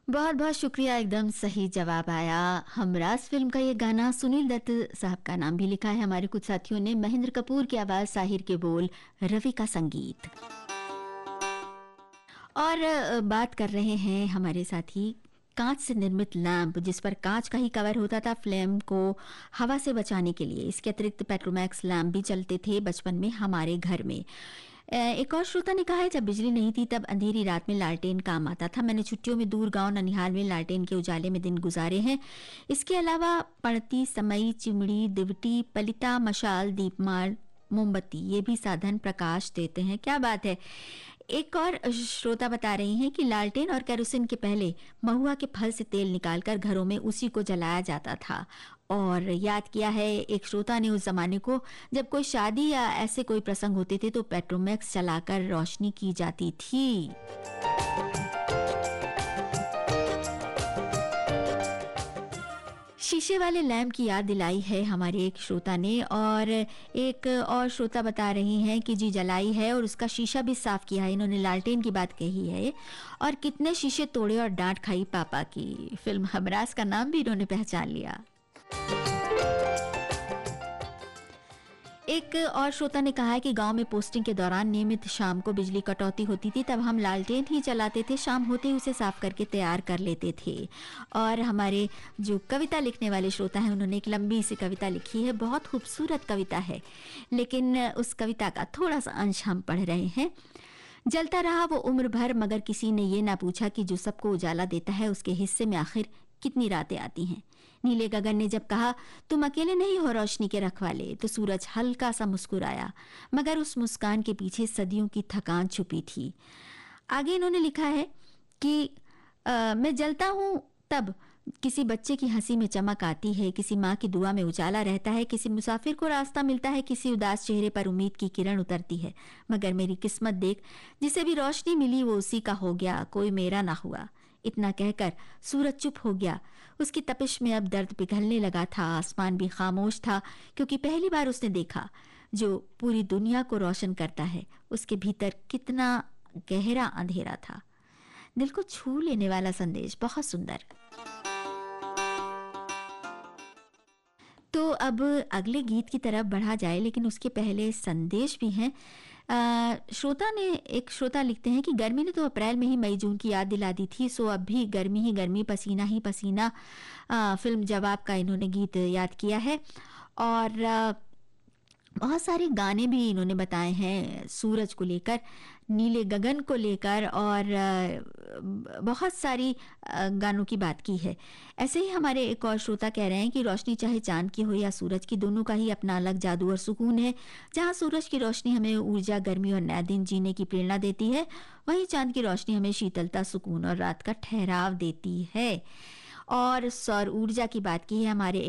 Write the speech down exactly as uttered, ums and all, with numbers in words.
बहुत बहुत शुक्रिया, एकदम सही जवाब आया। हमराज फिल्म का ये गाना सुनील दत्त साहब का नाम भी लिखा है हमारे कुछ साथियों ने। महेंद्र कपूर की आवाज, साहिर के बोल, रवि का संगीत। और अ, बात कर रहे हैं हमारे साथी कांच से निर्मित लैंप, जिस पर कांच का ही कवर होता था फ्लेम को हवा से बचाने के लिए। इसके अतिरिक्त पेट्रोमैक्स लैंप भी चलते थे बचपन में हमारे घर में। अ, एक और श्रोता ने कहा है, जब बिजली नहीं थी तब अंधेरी रात में लालटेन काम आता था। मैंने छुट्टियों में दूर गांव ननिहाल में लालटेन के उजाले में दिन गुजारे हैं। इसके अलावा पड़ती, समई, चिमड़ी, दिवटी, पलिता, मशाल, दीपमाल, मोमबत्ती, ये भी साधन प्रकाश देते हैं। क्या बात है। एक और श्रोता बता रही हैं कि लालटेन और केरोसिन के पहले महुआ के फल से तेल निकालकर घरों में उसी को जलाया जाता था। और याद किया है एक श्रोता ने उस जमाने को, जब कोई शादी या ऐसे कोई प्रसंग होते थे तो पेट्रोमैक्स चलाकर रोशनी की जाती थी। शीशे वाले लैंप की याद दिलाई है हमारे एक श्रोता ने। और एक और श्रोता बता रही हैं कि जी जलाई है और उसका शीशा भी साफ किया है। इन्होंने लालटेन की बात कही है और कितने शीशे तोड़े और डांट खाई पापा की। फिल्म हमराज का नाम भी इन्होंने पहचान लिया। एक और श्रोता ने कहा है कि गांव में पोस्टिंग के दौरान नियमित शाम को बिजली कटौती होती थी, तब हम लालटेन ही चलाते थे। शाम होते ही उसे साफ करके तैयार कर लेते थे। और हमारे जो कविता लिखने वाले श्रोता हैं, उन्होंने एक लंबी सी कविता लिखी है, बहुत खूबसूरत कविता है, लेकिन उस कविता का थोड़ा सा अंश हम पढ़ रहे हैं। जलता रहा वो उम्र भर, मगर किसी ने ये ना पूछा कि जो सबको उजाला देता है उसके हिस्से में आखिर कितनी रातें आती हैं। नीले गगन ने जब कहा तुम अकेले नहीं हो रोशनी के रखवाले, तो सूरज हल्का सा मुस्कुराया, मगर उस मुस्कान के पीछे सदियों की थकान छुपी थी। आगे इन्होंने लिखा है कि आ, मैं जलता हूँ तब किसी बच्चे की हंसी में चमक आती है, किसी माँ की दुआ में उजाला रहता है, किसी मुसाफिर को रास्ता मिलता है, किसी उदास चेहरे पर उम्मीद की किरण उतरती है। मगर मेरी किस्मत देख, जिसे भी रोशनी मिली वो उसी का हो गया, कोई मेरा ना हुआ। इतना कहकर सूरज चुप हो गया। उसकी तपिश में अब दर्द पिघलने लगा था। आसमान भी खामोश था, क्योंकि पहली बार उसने देखा जो पूरी दुनिया को रोशन करता है, उसके भीतर कितना गहरा अंधेरा था। दिल को छू लेने वाला संदेश, बहुत सुंदर। तो अब अगले गीत की तरफ बढ़ा जाए, लेकिन उसके पहले संदेश भी हैं। अ, श्रोता ने एक श्रोता लिखते हैं कि गर्मी ने तो अप्रैल में ही मई जून की याद दिला दी थी, सो अब भी गर्मी ही गर्मी, पसीना ही पसीना। अ, फिल्म जवाब का इन्होंने गीत याद किया है। और अ, बहुत सारे गाने भी इन्होंने बताए हैं सूरज को लेकर, नीले गगन को लेकर, और अ, बहुत सारी अ, गानों की बात की है। ऐसे ही हमारे एक और श्रोता कह रहे हैं कि रोशनी चाहे चांद की हो या सूरज की, दोनों का ही अपना अलग जादू और सुकून है। जहाँ सूरज की रोशनी हमें ऊर्जा, गर्मी और नया दिन जीने की प्रेरणा देती है, वहीं चांद की रोशनी हमें शीतलता, सुकून और रात का ठहराव देती है। और सौर ऊर्जा की बात की है हमारे